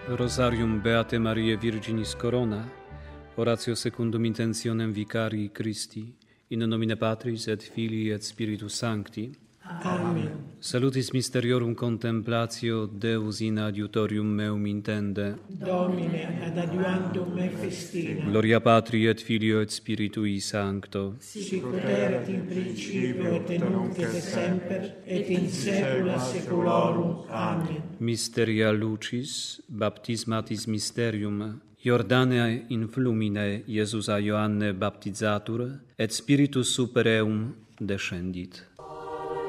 Rosarium Beate Mariae Virginis Corona, oratio secundum intentionem Vicarii Christi, in nomine Patris et Filii et Spiritus Sancti. Amen. Salutis mysteriorum contemplatio Deus in adiutorium meum intende. Domine, ad adiuandum me festina. Gloria Patri et Filio et Spiritui Sancto. Sic ut erat in principio et nunc et semper, et in saecula saeculorum. Amen. Mysteria Lucis, baptismatis mysterium, Jordane in flumine Iesus a Ioanne baptizatur, et Spiritus super eum descendit.